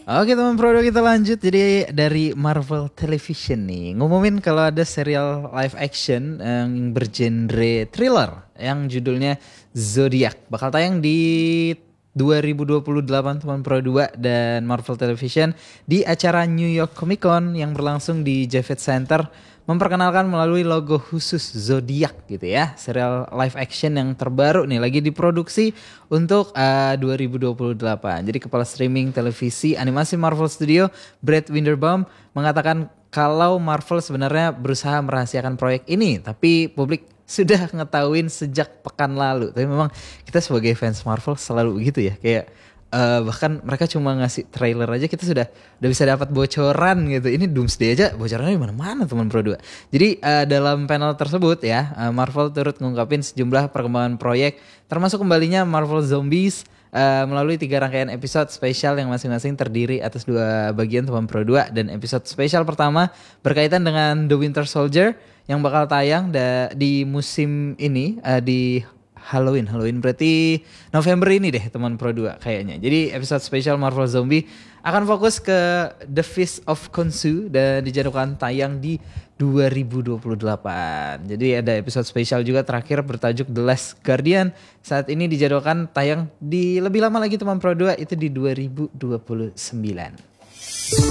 Oke teman Pro, kita lanjut. Jadi dari Marvel Television nih ngumumin kalau ada serial live action yang bergenre thriller yang judulnya Zodiac. Bakal tayang di 2028 teman Pro 2 dan Marvel Television di acara New York Comic Con yang berlangsung di Javits Center, memperkenalkan melalui logo khusus Zodiac gitu ya. Serial live action yang terbaru nih lagi diproduksi untuk 2028. Jadi kepala streaming televisi animasi Marvel Studio, Brad Winderbaum, mengatakan kalau Marvel sebenarnya berusaha merahasiakan proyek ini, tapi publik sudah ngetahuin sejak pekan lalu. Tapi memang kita sebagai fans Marvel selalu begitu ya, kayak bahkan mereka cuma ngasih trailer aja kita sudah bisa dapat bocoran gitu. Ini Doomsday aja bocorannya di mana-mana teman Pro 2. Jadi dalam panel tersebut ya, Marvel turut ngungkapin sejumlah perkembangan proyek termasuk kembalinya Marvel Zombies melalui 3 rangkaian episode spesial yang masing-masing terdiri atas 2 bagian teman Pro 2. Dan episode spesial pertama berkaitan dengan The Winter Soldier yang bakal tayang di musim ini di Halloween berarti November ini deh teman Pro 2 kayaknya. Jadi episode spesial Marvel Zombie akan fokus ke The Fist of Khonshu dan dijadwalkan tayang di 2028. Jadi ada episode spesial juga terakhir bertajuk The Last Guardian. Saat ini dijadwalkan tayang di lebih lama lagi teman Pro 2, itu di 2029.